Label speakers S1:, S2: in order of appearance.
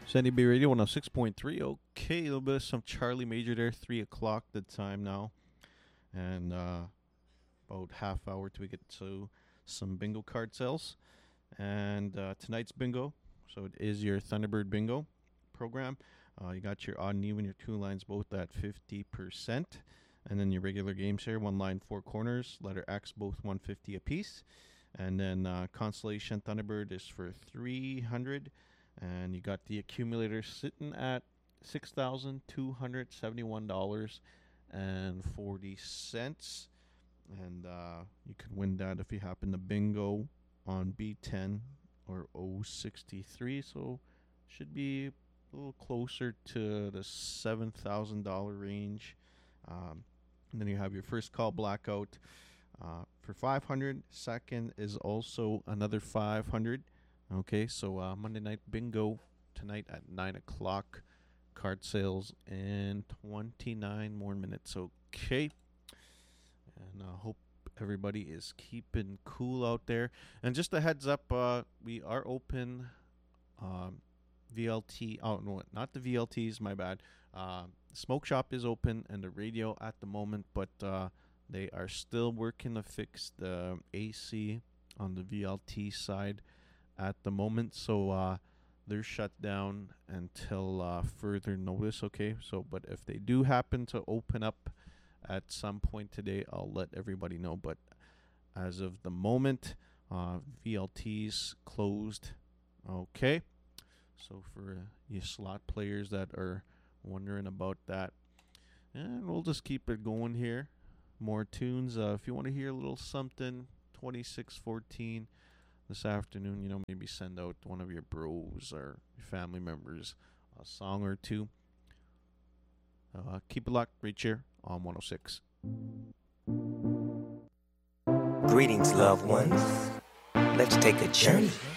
S1: Sandy Bay Radio 106.3. Okay, a little bit of some Charlie Major there. 3 o'clock the time now. And about half hour till we get to some bingo card sales. And tonight's bingo, so it is your Thunderbird bingo program. You got your odd and even, your two lines both at 50%. And then your regular games here, one line, four corners, letter X, both 150 apiece. And then Constellation Thunderbird is for 300. And you got the accumulator sitting at $6,271.40. And you can win that if you happen to bingo on B10 or O63. So should be a little closer to the $7,000 range. And then you have your first call blackout for 500. Second is also another 500. Okay, so Monday night bingo tonight at 9 o'clock. Card sales in 29 more minutes. Okay. And I hope everybody is keeping cool out there. And just a heads up, we are open VLT. Oh, no, not the VLTs, my bad. Smoke shop is open and the radio at the moment, but they are still working to fix the AC on the VLT side at the moment, so they're shut down until further notice. Okay, so but if they do happen to open up at some point today, I'll let everybody know. But as of the moment, VLT's closed. Okay, so for you slot players that are wondering about that, and we'll just keep it going here. More tunes. If you want to hear a little something, 2614 this afternoon, maybe send out one of your bros or your family members a song or two. Keep it locked right here on 106.
S2: Greetings, loved ones. Let's take a journey